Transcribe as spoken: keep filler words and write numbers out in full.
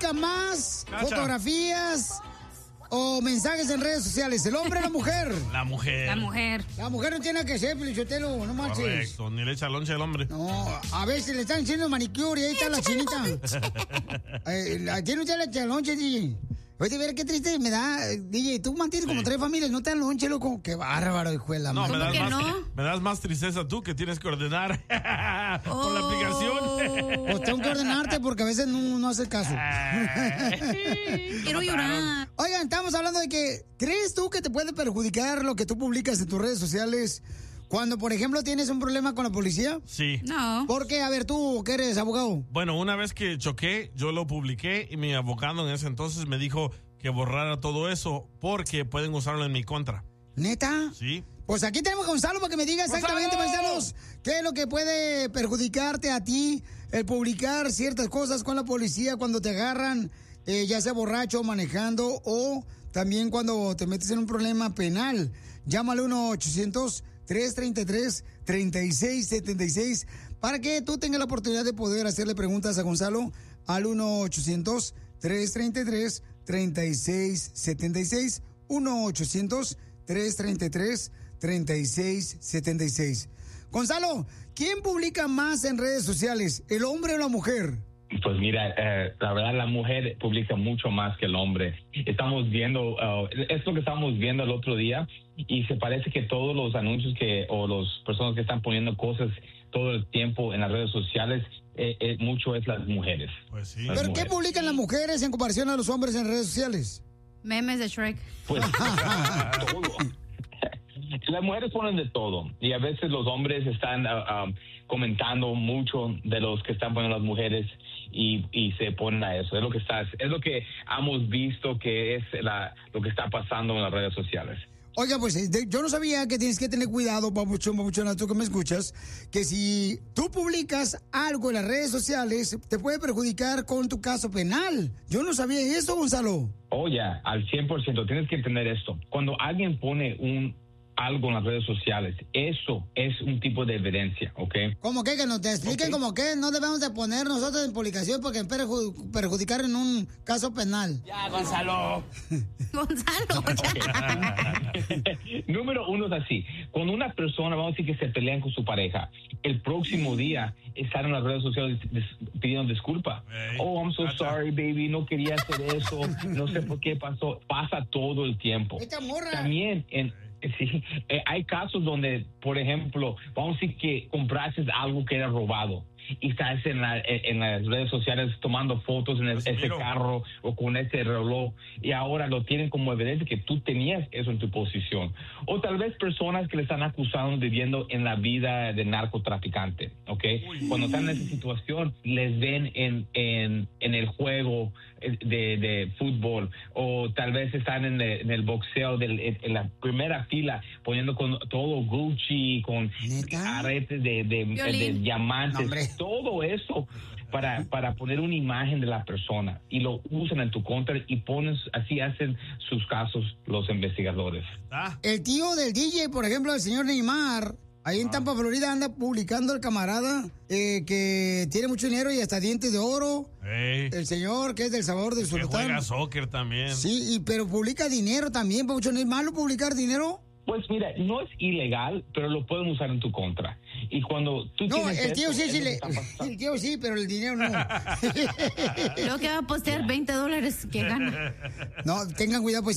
publica más Cacha. fotografías o mensajes en redes sociales? ¿El hombre o la mujer? La mujer. La mujer. La mujer no tiene nada que ser, Pelichotelo, no manches. Correcto, ni le echa lonche al hombre. No, a veces le están haciendo manicure y ahí está la chinita. Eh, la tiene usted la echa lonche, D J. Oye, ver qué triste me da, D J. Tú mantienes como Sí. tres familias, no te dan lonche, loco. Qué bárbaro, hijo de la No, madre. me das, que más, no? me das más tristeza tú que tienes que ordenar por Oh. la aplicación. Pues tengo que ordenarte porque a veces no, no haces caso. Quiero llorar. Oigan, estamos hablando de que, ¿crees tú que te puede perjudicar lo que tú publicas en tus redes sociales cuando, por ejemplo, tienes un problema con la policía? Sí. No. ¿Por qué? A ver, tú, que eres abogado. Bueno, una vez que choqué, yo lo publiqué y mi abogado en ese entonces me dijo que borrara todo eso porque pueden usarlo en mi contra. ¿Neta? Sí. Pues aquí tenemos a Gonzalo para que me diga exactamente, ¡Gonzalo! paisanos, qué es lo que puede perjudicarte a ti el publicar ciertas cosas con la policía cuando te agarran, eh, ya sea borracho, manejando o también cuando te metes en un problema penal. Llámale uno ochocientos, tres treinta y tres, treinta y seis setenta y seis para que tú tengas la oportunidad de poder hacerle preguntas a Gonzalo al uno ochocientos, tres treinta y tres, treinta y seis setenta y seis, uno ochocientos, tres treinta y tres, treinta y seis setenta y seis. Gonzalo, ¿quién publica más en redes sociales, el hombre o la mujer? Pues mira, eh, la verdad la mujer publica mucho más que el hombre. Estamos viendo, uh, es lo que estábamos viendo el otro día y se parece que todos los anuncios que o las personas que están poniendo cosas todo el tiempo en las redes sociales, eh, eh, mucho es las mujeres. Pues sí. Las ¿Pero qué mujeres. publican las mujeres en comparación a los hombres en redes sociales? Memes de Shrek. Pues todo. Las mujeres ponen de todo y a veces los hombres están uh, um, comentando mucho de los que están poniendo las mujeres y, y se ponen a eso. Es lo que está, es lo que hemos visto que es la, lo que está pasando en las redes sociales. Oiga, pues eh, de- yo no sabía que tienes que tener cuidado, papuchón, papuchona, tú que me escuchas, que si tú publicas algo en las redes sociales, te puede perjudicar con tu caso penal. Yo no sabía eso, Gonzalo. Oh, ya, al cien por ciento. Tienes que entender esto. Cuando alguien pone un algo en las redes sociales, eso es un tipo de evidencia, ¿ok? ¿Cómo que? Que nos te expliquen Ok. como que no debemos de poner nosotros en publicación porque perju- perjudicar en un caso penal. Ya, Gonzalo. Gonzalo. Número uno es así. Cuando una persona, vamos a decir que se pelean con su pareja, el próximo día están en las redes sociales dis- pidiendo disculpa. Ey, Oh, I'm so cacha. sorry, baby, no quería hacer eso, no sé por qué pasó. Pasa todo el tiempo. Esta morra. También en, sí, eh, hay casos donde, por ejemplo, vamos a decir que compraste algo que era robado y estás en, la, en las redes sociales tomando fotos en el- Pues ese miro. carro o con ese reloj y ahora lo tienen como evidencia que tú tenías eso en tu posición. O tal vez personas que le están acusando de viviendo en la vida de narcotraficante, ¿ok? Uy. Cuando están en esa situación, les ven en, en, en el juego de, de fútbol o tal vez están en el, en el boxeo del, en, en la primera fila poniendo con todo Gucci, con ¿Neta? aretes de, de, de Violín. diamantes, No, hombre. todo eso para, para poner una imagen de la persona y lo usan en tu contra y pones, así hacen sus casos los investigadores. Ah, El tío del D J, por ejemplo, el señor Neymar, ahí en Tampa, Florida, anda publicando el camarada eh, que tiene mucho dinero y hasta dientes de oro. ey, El señor que es del sabor del que sultán. juega soccer también. Sí, y, pero publica dinero también, papuchón. ¿Es malo publicar dinero? Pues mira, no es ilegal, pero lo pueden usar en tu contra. Y cuando tú No, tienes el tío eso, sí, es sí, lo que le, está pasando. el tío sí, pero el dinero no. Creo que va a postear veinte dólares que gana. No, tengan cuidado, pues.